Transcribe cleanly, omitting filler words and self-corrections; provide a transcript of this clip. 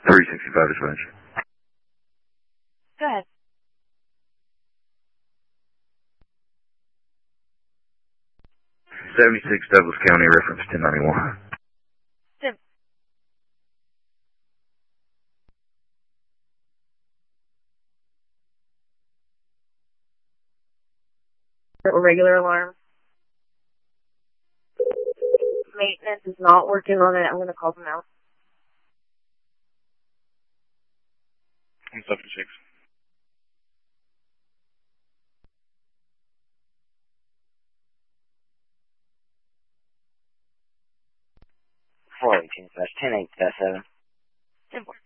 365 dispatch. Go ahead. '76 Douglas County, reference 1091. Regular alarm. Maintenance is not working on it. I'm going to call them out. 176. '418/10-8-7. 10-4.